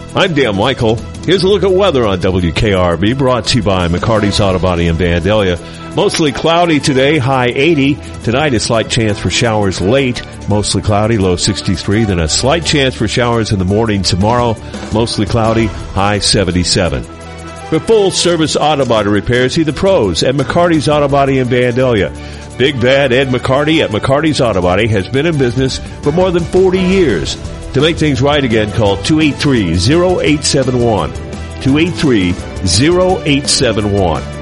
I'm Dan Michael. Here's a look at weather on WKRB, brought to you by McCarty's Auto Body in Vandalia. Mostly cloudy today, high 80. Tonight, a slight chance for showers late. Mostly cloudy, low 63. Then a slight chance for showers in the morning tomorrow. Mostly cloudy, high 77. For full-service auto body repairs, see the pros at McCarty's Auto Body in Vandalia. Big Bad Ed McCarty at McCarty's Auto Body has been in business for more than 40 years. To make things right again, call 283-0871. 283-0871.